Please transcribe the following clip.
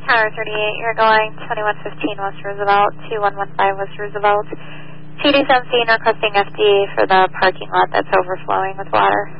Tower 38, you're going 2115 West Roosevelt, 2115 West Roosevelt. TD17 requesting FD for the parking lot that's overflowing with water.